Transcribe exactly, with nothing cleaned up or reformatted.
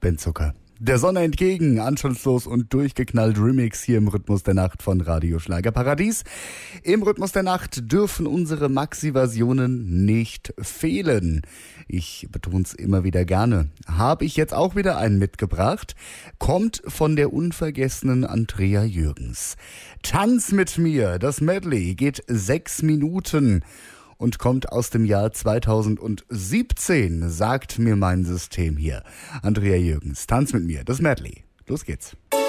Ben Zucker. Der Sonne entgegen, anschlusslos und durchgeknallt Remix hier im Rhythmus der Nacht von Radio Schlagerparadies. Im Rhythmus der Nacht dürfen unsere Maxi-Versionen nicht fehlen. Ich betone es immer wieder gerne. Habe ich jetzt auch wieder einen mitgebracht. Kommt von der unvergessenen Andrea Jürgens. Tanz mit mir, das Medley geht sechs Minuten. Und kommt aus dem Jahr zweitausendsiebzehn, sagt mir mein System hier. Andrea Jürgens, Tanz mit mir, das Medley. Los geht's.